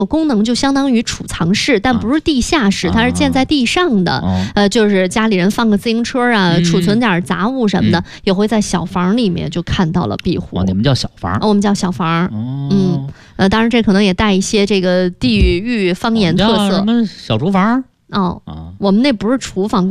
功能就相当于储藏室，但不是地下室，它是建在地上的。就是家里人放个自行车啊，储存点杂物什么的，也会在小房里面就看到了壁虎。 你们叫小房？ 我们叫小房。当然这可能也带一些这个地域方言特色。 什么小厨房？ 我们那不是厨房。